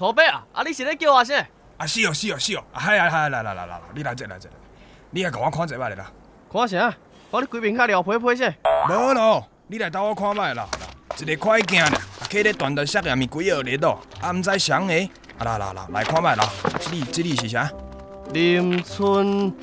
土伯啊，你是咧叫我啥？ 啊是哦，嗨，来，你来者，你来甲我看一摆咧啦。 看啥？看你规面较撩皮皮啥？ 无咯，你来斗我看摆啦。一个快行咧，骑咧断断摔下面几号日哦，啊毋知谁个？啊啦，来看摆啦。这里是啥？ 林春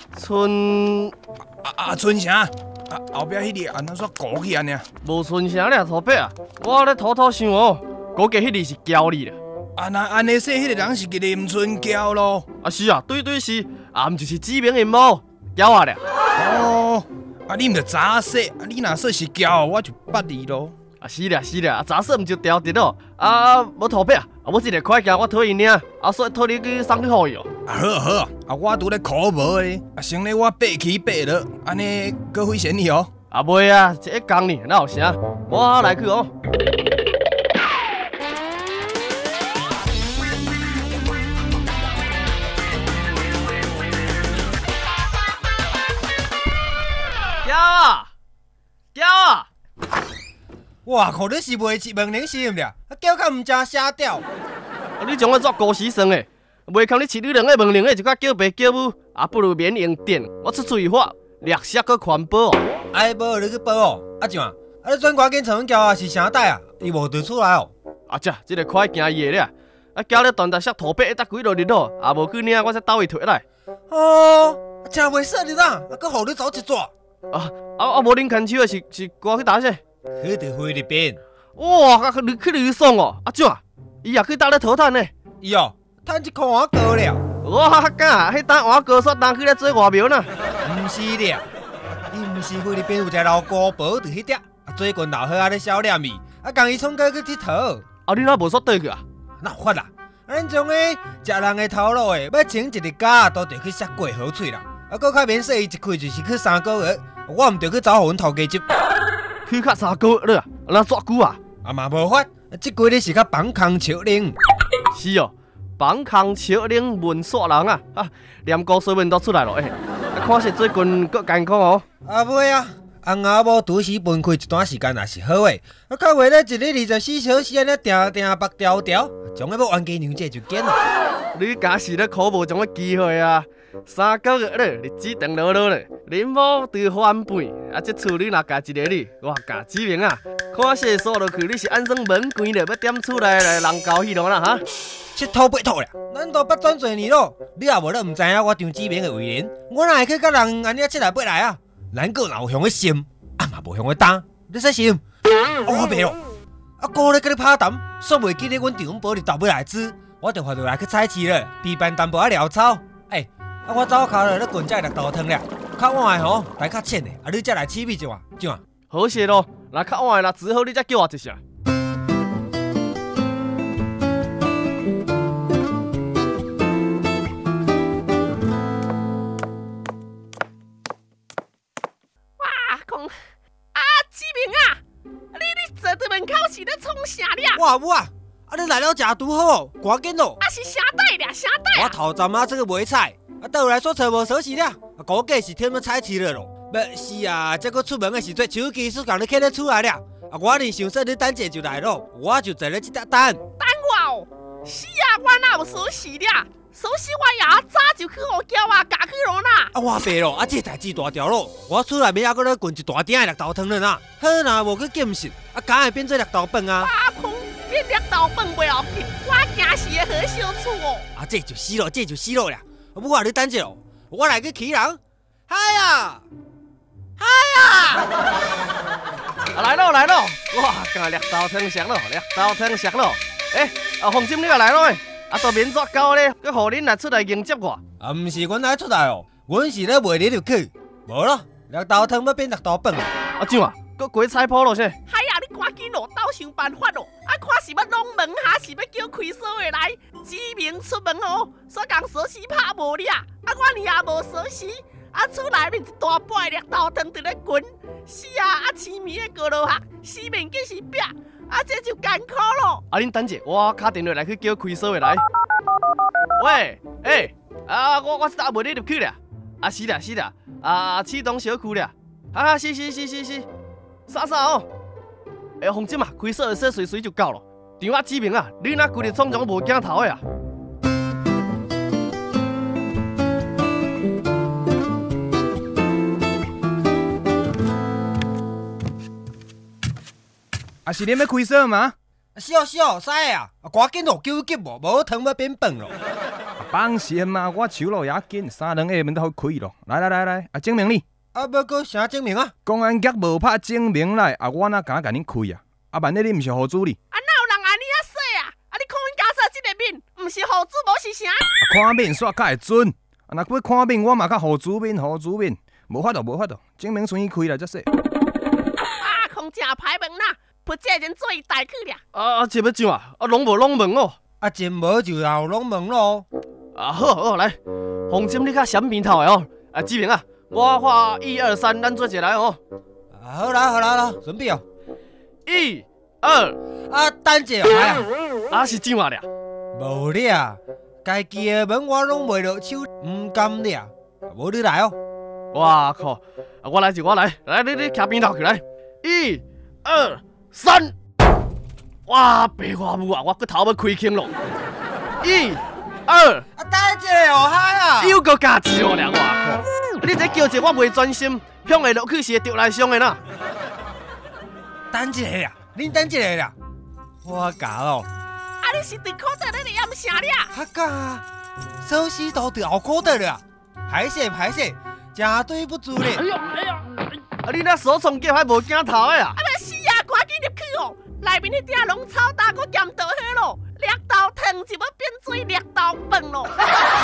春啥？啊后壁迄个安怎煞鼓起安尼？ 无春啥咧，土伯啊！我咧偷想哦，估计迄字是娇你啦。 啊那安尼说，迄个人是个林春娇咯。 啊是啊，对是，啊毋就是知名人物，娇啊咧。 哦，啊你毋着早说，啊你若说是娇，我就捌你咯。 啊是啦，早说毋就调直咯。啊无土伯啊，我这个快件我讨伊领，所以讨你去送去互伊哦。 好，我拄咧考无咧，先咧我爬起爬落，安尼搁费钱你哦。 啊袂啊，一工呢，哪有啥？我来去哦。叫啊！ 哇靠！你是卖一问零是毋了？叫甲毋正写掉。 你将我作高时算诶，袂堪你饲你两个问零个就甲叫爸叫母，不如免用电，我出嘴法，略色搁环保哦。 哎，无你去报哦，怎啊？你转赶紧找阮交啊是啥代啊？伊无得出来哦。 这个快行伊个咧，交咧断石土伯搭几落日咯，无去领我才倒伊退来。 哦，真袂说你啦，搁互你走一撮。 无恁牵手的是我去打啥？ 去伫菲律宾。 哇，去旅爽哦！怎啊？伊也去搭咧讨趁呢？ 伊哦，趁一箍碗糕了。 我敢，迄单碗糕煞当去咧做外庙呢？ 毋是了，伊毋是菲律宾有一个老姑婆伫迄搭，最近老伙仔咧小念伊，共伊创过去佚佗。 你哪无煞倒去啊？ 哪有法啦？咱种个食人的头路的，要请一日假都得去削过好喙啦。搁较免说伊一开就是去3个月，我毋着去找互阮头家接。 去较3个月了，那偌久啊？ 嘛无法，即几日是较放空笑令。 是哦，放空笑令文煞人啊！连高水文都出来了看是最近搁艰苦哦。 袂啊，翁仔某拄时分开一段时间也是好诶。较为了一日24小时安尼定目条条，将要冤家娘这就见了。 你假是咧苦无种个机会啊！3个月了，日子长落了，恁某对翻倍，这厝你若加一个你，我加指名啊！看势说落去，你是安装门关了，要踮厝内来人交戏咯啦哈！ 佚佗八土啦，咱都捌转侪年咯，你也无咧毋知影我张指名的为人，我哪会去甲人安尼佚来八来啊？咱个若有向个心，嘛无向个担，你说是毋？我袂咯，哥咧甲你拍谈，煞袂记得阮丈保伫倒尾来煮，我着发落来去采市了，备办淡薄仔潦草。我走骹落咧滚这绿豆汤了，较晚的吼，来较浅的，你才来试味一下，怎啊？ 好势咯，若较晚的煮好你才叫我一声。 志明啊，你坐伫门口是咧创啥了？ 哇母啊！你来了正拄好，赶紧咯！ 是啥代了？啥代我头站这个买菜，倒来说找无锁匙了，估计是忝咧菜市了咯。是啊，这个出门的时阵，手机是共你捡咧出来了。我呢想说你等者就来咯，我就坐咧这搭等。 等我哦！是啊，我哪有锁匙了？锁匙我也早就去互叫我夹去咯啦。 我白咯，这代志大条咯。我出来要还搁咧滚一大鼎的绿豆汤了啦。好啦，无去禁食，敢会变做绿豆饭啊？ 变绿豆饭袂要紧，我惊是会好相处哦。 这就是咯啦。不过你等者咯，我来去起人。嗨呀！ 来咯！哇，干绿豆汤熟咯，绿豆汤熟咯。黄金你也来咯都免作高咧，佮互恁来出来迎接我。 毋是阮来出来哦，阮是咧卖你入去。无咯，绿豆汤要变绿豆饭。 怎啊？佮过菜谱咯是？ 你赶紧落斗想办法咯！看是要弄门还是要叫开锁的来？指明出门哦，煞共锁匙拍无了。我呢也无锁匙，厝内面一大杯绿豆汤伫咧滚。是啊，青面的高落学，四面计是壁，这就艰苦咯。 恁等者，我敲电话来去叫开锁的来。喂，我是打袂你入去了。是啦，启东小区了。是。啥哦？黄金啊，开锁的锁随就到了。 张啊志明啊，你若规日创种无镜头的啊？ 啊是恁要开锁吗？ 是哦，使啊！赶紧哦，救急无，无汤要变饭咯。 放心嘛，我手路也紧，3两下门就好开咯。来，啊证明你。 啊，要搁啥证明啊？ 公安局无拍证明来，啊我哪敢甲恁开啊？啊万一你毋是户主哩？ 啊哪有人安尼啊说啊？啊你看阮家说这个面，毋是户主无是啥？ 看面煞较会准，啊若要看面我嘛较户主面，无法度，证明顺伊开来才说。 啊，空正歹问啦，不这人做伊代去俩。 啊，这要怎啊？啊，拢无拢问哦。 啊，真无就要拢问咯。 啊，好，来，黄金你较闪面头的哦。啊，志明啊，我画1、2、3，咱做一来哦。 啊，好啦，准备哦。 1、2， 啊，等一下啊！ 啊是怎啊俩？ 无俩，家己的门我拢袂落手，唔甘俩。无你来哦。 哇靠！啊，我来，来你徛边头去来。1、2、3，哇，白我母啊！我骨头要开腔咯。1、2， 啊，等一下哦，嗨啊！ 又搁加一哦俩，我靠！你这叫者我袂专心，向下落去是会着来伤的啦。 等一下啦，恁等一下啦，我教咯。 啊，你是伫口袋咧验啥俩？ 哈教，手指头伫后口袋啦，歹势，真对不住咧。 啊，你那手冲脚还无镜头的啊？ 啊，要死啊！赶紧入去哦！内面迄点拢草搭，搁咸倒许咯，绿豆汤就要变做绿豆饭咯。